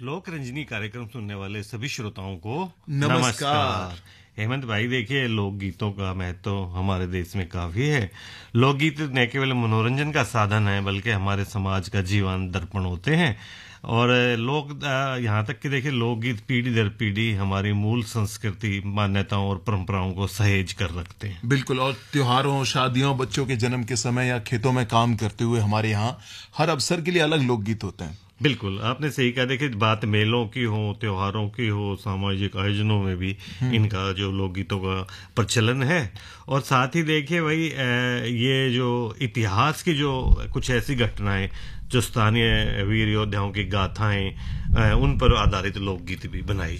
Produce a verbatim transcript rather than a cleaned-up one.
लोक रंजनी कार्यक्रम सुनने वाले सभी श्रोताओं को नमस्कार, नमस्कार। हेमंत भाई, देखिए, लोकगीतों का महत्व हमारे देश में काफी है। लोकगीत न केवल मनोरंजन का साधन है बल्कि हमारे समाज का जीवन दर्पण होते हैं। और लोग यहाँ तक कि देखिए, लोकगीत पीढ़ी दर पीढ़ी हमारी मूल संस्कृति, मान्यताओं और परंपराओं को सहेज कर रखते हैं। बिल्कुल। और त्योहारों, शादियों, बच्चों के जन्म के समय या खेतों में काम करते हुए हमारे यहाँ हर अवसर के लिए अलग लोकगीत होते हैं। बिल्कुल, आपने सही कहा। देखिए, बात मेलों की हो, त्योहारों की हो, सामाजिक आयोजनों में भी इनका जो लोकगीतों का प्रचलन है। और साथ ही देखिए भाई, ये जो इतिहास की जो कुछ ऐसी घटनाएं, जो स्थानीय वीर योद्धाओं की गाथाएं, उन पर आधारित लोकगीत भी बनाई